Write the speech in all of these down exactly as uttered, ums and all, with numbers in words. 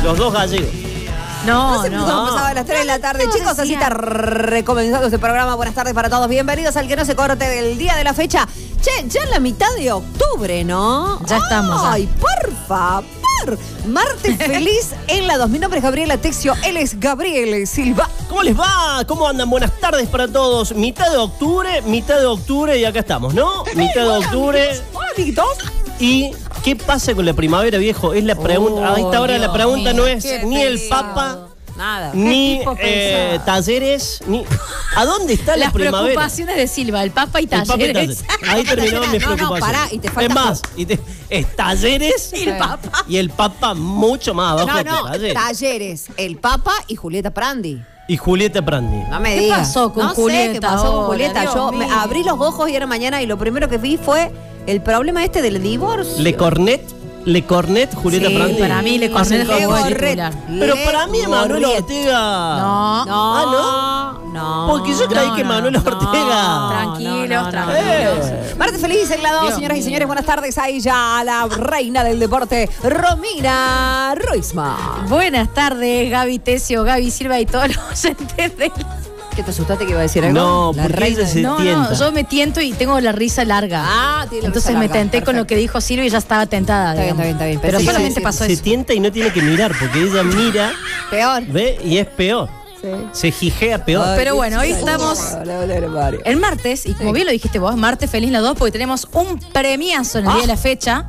Los dos gallegos. No, No, no. no. Pasaba a las tres de la tarde. No, Chicos, así decía. está recomenzando este programa. Buenas tardes para todos. Bienvenidos al que no se corte del día de la fecha. Che, ya en la mitad de octubre, ¿no? Ya estamos, ya. Ay, por favor. Martes feliz en la dos. Mi nombre es Gabriela Texio. Él es Gabriel Silva. ¿Cómo les va? ¿Cómo andan? Buenas tardes para todos. Mitad de octubre, mitad de octubre y acá estamos, ¿no? Mitad de octubre. Hola, amiguitos. ¿Y qué pasa con la primavera, viejo? Es la pregunta. Oh, a esta hora Dios la pregunta mío, no es qué ni el pesado. Papa, Nada. ni tipo eh, pesado? talleres, ni. ¿A dónde está la Las primavera? preocupaciones de Silva, el Papa y El Papa y talleres. talleres. Ahí terminaron mis No, no, preocupaciones. pará, y te falta- Es más, y te- es talleres Y el Papa. y el Papa mucho más abajo No, que no, talleres. talleres. El Papa y Julieta Prandi. Y Julieta Prandi. No me ¿Qué digas. pasó con no sé Julieta qué pasó con ahora? Julieta. Dios Yo me mío. abrí los ojos y era mañana y lo primero que vi fue el problema este del divorcio. Le Cornet, Le Cornet, Julieta Sí, Prandi. para mí Le Cornet Le fue Gorret. titular. Pero Le para mí Manuel Gorriet. Ortega. No. No, Ah, no. Porque yo creí No, que no, Manuel no. Ortega. Tranquilos, no, no, tranquilos. Eh. Martes feliz en la dos, Dios señoras y mío. señores. Buenas tardes. Ahí ya la reina del deporte, Romina Ruizma. Buenas tardes, Gaby Tesio, Gaby Silva y todos los oyentes de... ¿Qué te asustaste que iba a decir algo? No, la porque reina ella se del- No, tienta. no, yo me tiento y tengo la risa larga. Ah, tiene la Entonces risa me larga. tenté con lo Perfecto. que dijo Silvia y ya estaba tentada. Está bien, digamos. está bien, está bien. Pero Sí, solamente sí, pasó Se eso. tienta y no tiene que mirar, porque ella mira, Peor. ve y es peor. Sí. Se jijea peor. Ay, Pero qué bueno, hoy chido. estamos- Hola, hola, hola, Mario. El martes, y como Sí. bien lo dijiste vos, martes feliz en la dos, porque tenemos un premiazo en el Ah. día de la fecha.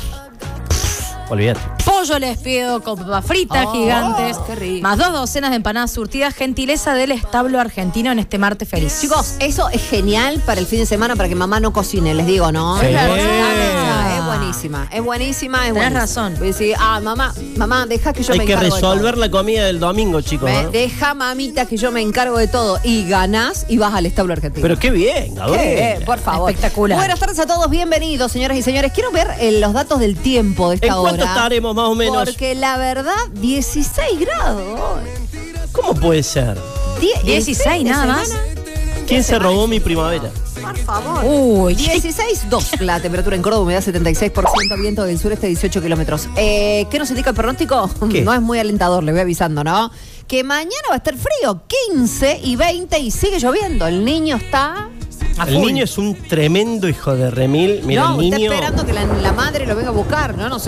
Olvídate. Pollo les pido con papas fritas Oh, gigantes, qué rico. más dos docenas de empanadas surtidas, gentileza del establo argentino en este martes feliz. Chicos, eso es genial para el fin de semana, para que mamá no cocine, les digo, ¿no? Sí. Es verdad, es buenísima, es buenísima, es Tenés buenísima. razón. Voy a decir, ah, mamá, mamá, deja que yo Hay me que encargo de todo. resolver la comida del domingo, chicos. Me- ¿eh? Deja, mamita, que yo me encargo de todo. Y ganás y vas al establo argentino. Pero qué bien, Qué Gabriel. bien, por favor. Espectacular. Buenas tardes a todos, bienvenidos, señoras y señores. Quiero ver eh, los datos del tiempo de esta ¿En hora. cuánto estaremos más o menos? Porque la verdad, dieciséis grados. ¿Cómo puede ser? Die- dieciséis, fin de nada más. semana, ¿Quién se robó mi primavera? Por favor. Uy, dieciséis coma dos la temperatura en Córdoba, humedad setenta y seis por ciento, viento del sureste dieciocho kilómetros. Eh, ¿Qué nos indica el pronóstico? ¿Qué? No es muy alentador, le voy avisando, ¿no? Que mañana va a estar frío, quince y veinte y sigue lloviendo. El niño está a El full. niño es un tremendo hijo de remil. Mira, no, el está niño. esperando que la, la madre lo venga a buscar, ¿no? No sé.